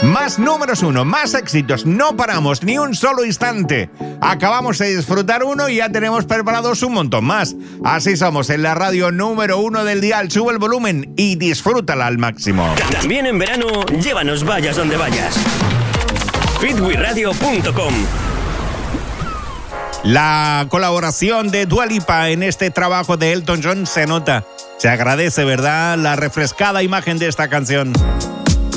Más números uno, más éxitos, no paramos ni un solo instante. Acabamos de disfrutar uno y ya tenemos preparados un montón más. Así somos en la radio número uno del dial. Sube el volumen y disfrútala al máximo. También en verano, llévanos vayas donde vayas. fitwiradio.com. La colaboración de Dua Lipa en este trabajo de Elton John se nota. Se agradece, ¿verdad? La refrescada imagen de esta canción.